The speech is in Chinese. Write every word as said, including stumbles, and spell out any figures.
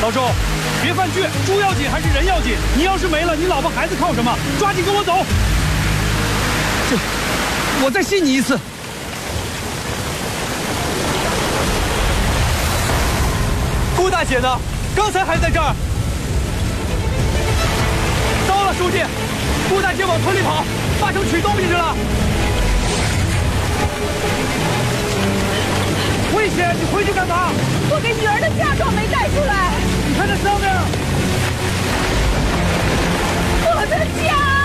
小周，别犯倔，猪要紧还是人要紧？你要是没了，你老婆孩子靠什么？抓紧跟我走！这，我再信你一次。顾大姐呢？刚才还在这儿。糟了，书记，顾大姐往村里跑，八成取东西去了。危险！你回去干嘛？ 我给女儿的嫁妆没带出来。 你看那上面， 我的家。